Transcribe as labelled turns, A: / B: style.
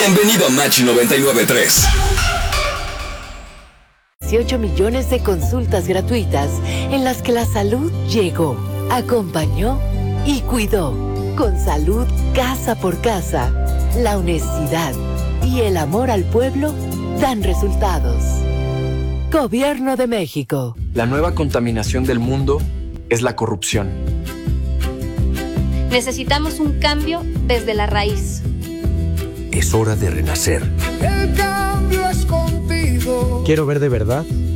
A: Bienvenido a Machi 99.3.
B: 18 millones de consultas gratuitas en las que la salud llegó, acompañó y cuidó. Con salud casa por casa, la honestidad y el amor al pueblo dan resultados. Gobierno de México.
C: La nueva contaminación del mundo es la corrupción.
D: Necesitamos un cambio desde la raíz.
E: Es hora de renacer.
F: El cambio es contigo.
G: Quiero ver de verdad